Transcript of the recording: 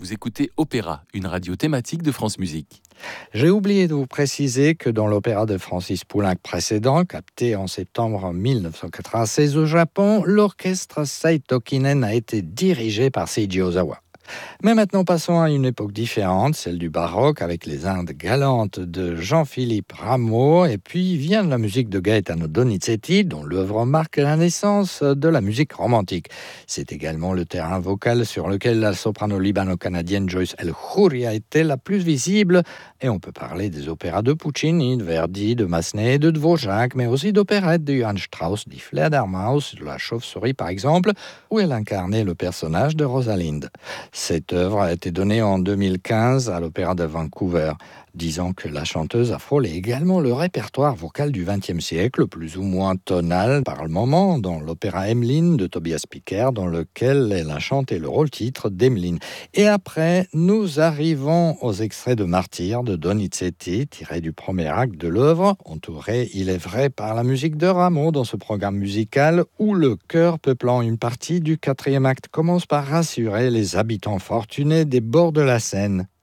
Vous écoutez Opéra, une radio thématique de France Musique. J'ai oublié de vous préciser que dans l'opéra de Francis Poulenc précédent, capté en septembre 1996 au Japon, l'orchestre Saitokinen a été dirigé par Seiji Ozawa. Mais maintenant, passons à une époque différente, celle du baroque, avec les Indes galantes de Jean-Philippe Rameau, et puis vient la musique de Gaetano Donizetti, dont l'œuvre marque la naissance de la musique romantique. C'est également le terrain vocal sur lequel la soprano libano-canadienne Joyce El Khoury a été la plus visible, et on peut parler des opéras de Puccini, de Verdi, de Massenet, de Dvorak, mais aussi d'opérettes de Johann Strauss, Die Fledermaus, de la Chauve-souris par exemple, où elle incarnait le personnage de Rosalind. Cette œuvre a été donnée en 2015 à l'Opéra de Vancouver, disant que la chanteuse a frôlé également le répertoire vocal du XXe siècle, plus ou moins tonal par le moment, dans l'opéra Emmeline de Tobias Picker, dans lequel elle a chanté le rôle-titre d'Emmeline. Et après, nous arrivons aux extraits de Martyr de Donizetti, tiré du premier acte de l'œuvre, entouré, il est vrai, par la musique de Rameau dans ce programme musical où le chœur peuplant une partie du quatrième acte commence par rassurer les habitants fortunés des bords de la Seine.